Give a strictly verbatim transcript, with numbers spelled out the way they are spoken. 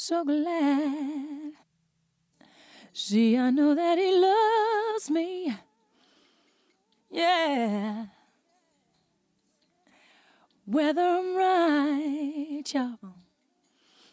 so glad. See, I know that he loves me. Yeah. Whether I'm right, y'all.